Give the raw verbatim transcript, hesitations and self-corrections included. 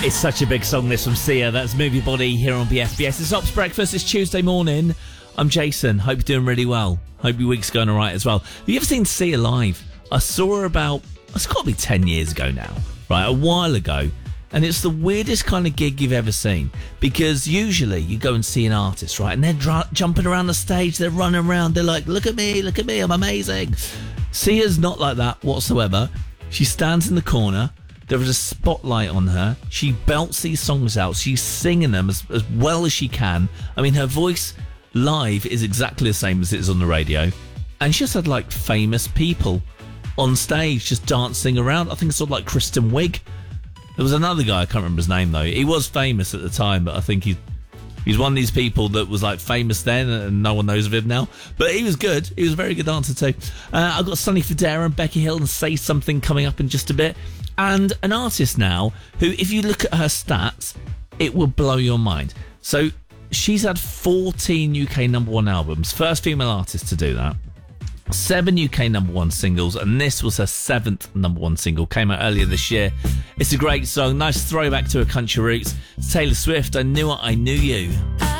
It's such a big song, this from Sia. That's Movie Body here on B F B S. It's Ops Breakfast. It's Tuesday morning. I'm Jason. Hope you're doing really well. Hope your week's going all right as well. Have you ever seen Sia live? I saw her about, it's got to be ten years ago now, right? A while ago. And it's the weirdest kind of gig you've ever seen. Because usually you go and see an artist, right? And they're dr- jumping around the stage. They're running around. They're like, look at me, look at me. I'm amazing. Sia's not like that whatsoever. She stands in the corner. There is a spotlight on her. She belts these songs out. She's singing them as, as well as she can. I mean, her voice live is exactly the same as it is on the radio. And she just had, like, famous people on stage just dancing around. I think it's sort of like Kristen Wiig. There was another guy, I can't remember his name, though. He was famous at the time, but I think he, he's one of these people that was, like, famous then and no one knows of him now. But he was good. He was a very good dancer, too. Uh, I've got Sonny Fodera and Becky Hill and Say Something coming up in just a bit. And an artist now who, if you look at her stats, it will blow your mind. So she's had fourteen U K number one albums. First female artist to do that. Seven U K number one singles. And this was her seventh number one single. Came out earlier this year. It's a great song. Nice throwback to her country roots. It's Taylor Swift. I Knew It, I Knew You.